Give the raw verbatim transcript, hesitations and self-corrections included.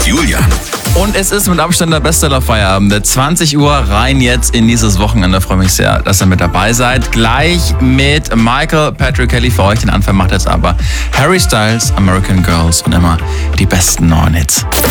Julian. Und es ist mit Abstand der Bestseller-Feierabend. zwanzig Uhr rein jetzt in dieses Wochenende. Freue mich sehr, dass ihr mit dabei seid. Gleich mit Michael Patrick Kelly für euch. Den Anfang macht jetzt aber Harry Styles, American Girls und immer die besten neuen Hits.